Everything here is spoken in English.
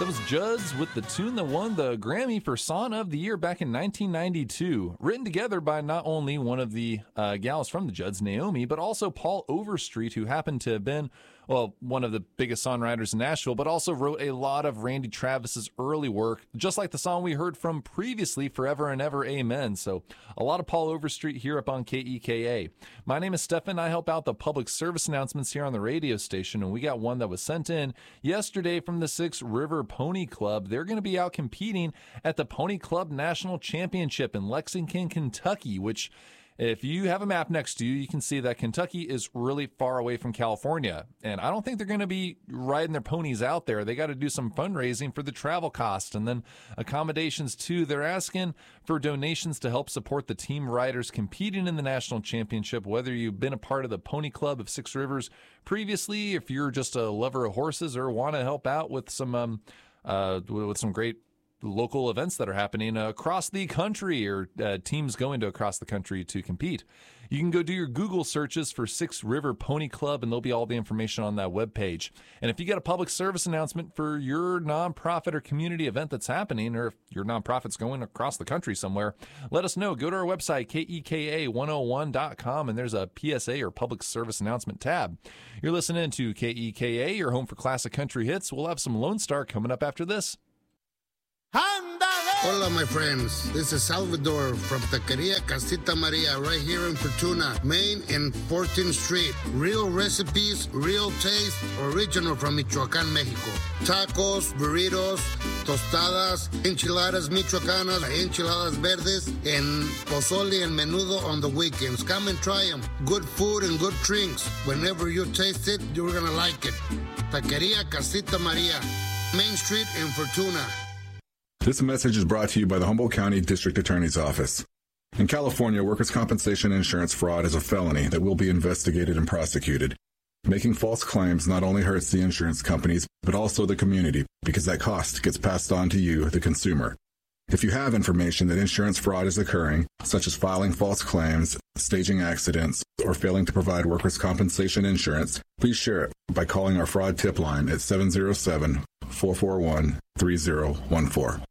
That was Judds with the tune that won the Grammy for Song of the Year back in 1992. Written together by not only one of the gals from the Judds, Naomi, but also Paul Overstreet, who happened to have been, well, one of the biggest songwriters in Nashville, but also wrote a lot of Randy Travis's early work, just like the song we heard from previously, Forever and Ever, Amen. So a lot of Paul Overstreet here up on KEKA. My name is Stefan. I help out the public service announcements here on the radio station, and we got one that was sent in yesterday from the Six River Pony Club. They're going to be out competing at the Pony Club National Championship in Lexington, Kentucky, which, if you have a map next to you, you can see that Kentucky is really far away from California. And I don't think they're going to be riding their ponies out there. They got to do some fundraising for the travel cost and then accommodations too. They're asking for donations to help support the team riders competing in the national championship, whether you've been a part of the Pony Club of Six Rivers previously, if you're just a lover of horses or want to help out with some great local events that are happening across the country, or teams going to across the country to compete. You can go do your Google searches for Six River Pony Club, and there'll be all the information on that webpage. And if you get a public service announcement for your nonprofit or community event that's happening, or if your nonprofit's going across the country somewhere, let us know. Go to our website, KEKA101.com, and there's a PSA or public service announcement tab. You're listening to KEKA, your home for classic country hits. We'll have some Lone Star coming up after this. Hola, my friends. This is Salvador from Taqueria Casita Maria right here in Fortuna, Main and 14th Street. Real recipes, real taste, original from Michoacán, Mexico. Tacos, burritos, tostadas, enchiladas michoacanas, enchiladas verdes, and pozole and menudo on the weekends. Come and try them. Good food and good drinks. Whenever you taste it, you're going to like it. Taqueria Casita Maria, Main Street in Fortuna. This message is brought to you by the Humboldt County District Attorney's Office. In California, workers' compensation insurance fraud is a felony that will be investigated and prosecuted. Making false claims not only hurts the insurance companies, but also the community, because that cost gets passed on to you, the consumer. If you have information that insurance fraud is occurring, such as filing false claims, staging accidents, or failing to provide workers' compensation insurance, please share it by calling our fraud tip line at 707-441-3014.